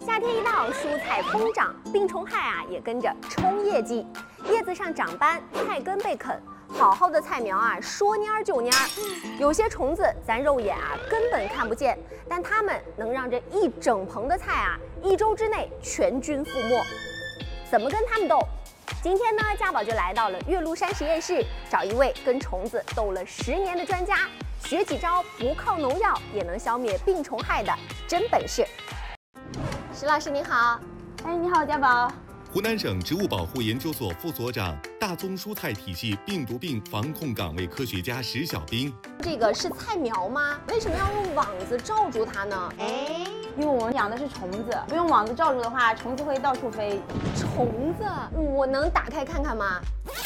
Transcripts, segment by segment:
夏天一到，蔬菜疯长，病虫害也跟着冲业绩，叶子上长斑，菜根被啃，好好的菜苗说蔫就蔫。有些虫子咱肉眼根本看不见，但它们能让这一整棚的菜1周之内全军覆没。怎么跟它们斗？今天呢，家宝就来到了岳麓山实验室，找一位跟虫子斗了10年的专家，学几招不靠农药也能消灭病虫害的真本事。石老师您好。 哎，你好，家宝。 湖南省植物保护研究所副所长、大宗蔬菜体系病毒病防控岗位科学家石小兵。 这个是菜苗吗？为什么要用网子罩住它呢？ 因为我们养的是虫子，不用网子罩住的话，虫子会到处飞。 虫子？我能打开看看吗？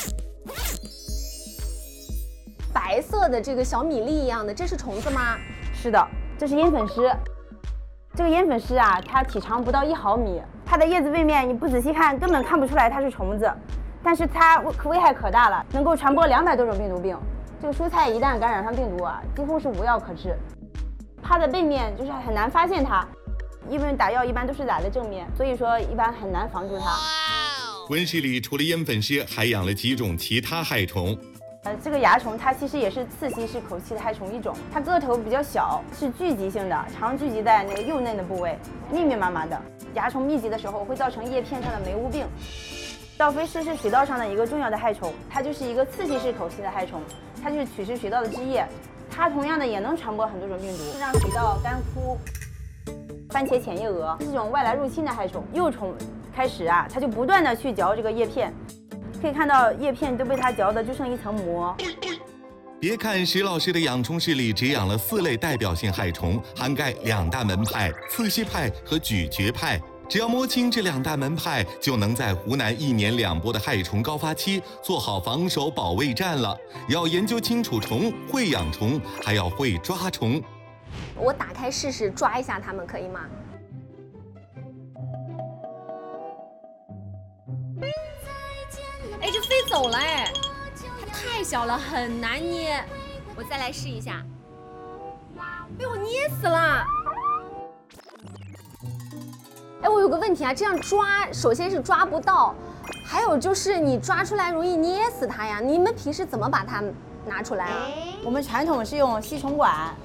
白色的这个小米粒一样的，这是虫子吗？ 是的，这是烟粉虱。这个烟粉虱它体长不到1毫米，它的叶子背面你不仔细看根本看不出来它是虫子，但是它危害可大了，能够传播200多种病毒病。这个蔬菜一旦感染上病毒几乎是无药可治。它的背面就是很难发现它，因为打药一般都是打在正面，所以说一般很难防住它。 温室里除了烟粉虱，还养了几种其他害虫。 这个蚜虫它其实也是刺吸式口气的害虫一种，它个头比较小，是聚集性的，常聚集在那个幼嫩的部位，密密麻麻的。蚜虫密集的时候会造成叶片上的霉污病。倒飞虱是水稻上的一个重要的害虫，它就是一个刺吸式口气的害虫，它就是取食水稻的汁液，它同样的也能传播很多种病毒，让水稻干枯。番茄浅叶蛾是这种外来入侵的害虫，幼虫开始它就不断的去嚼这个叶片。可以看到叶片都被它嚼的就剩一层膜。 别看石老师的养虫室里只养了4类代表性害虫，涵盖2大门派：刺吸派和咀嚼派。只要摸清这2大门派，就能在湖南1年2播的害虫高发期做好防守保卫战了。要研究清楚虫，会养虫，还要会抓虫。 我打开试试抓一下它们，可以吗？这飞走了它太小了，很难捏。我再来试一下，被我捏死了。我有个问题这样抓，首先是抓不到，还有就是你抓出来容易捏死它呀。你们平时怎么把它拿出来我们传统是用吸虫管，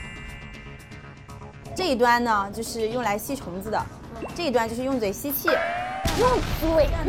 这一端呢就是用来吸虫子的，这一端就是用嘴吸气。 用嘴。